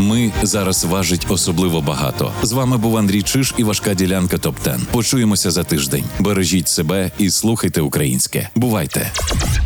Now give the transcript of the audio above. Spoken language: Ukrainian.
Ми зараз важить особливо багато. З вами був Андрій Чиж і важка ділянка ТОП-10. Почуємося за тиждень. Бережіть себе і слухайте українське. Бувайте!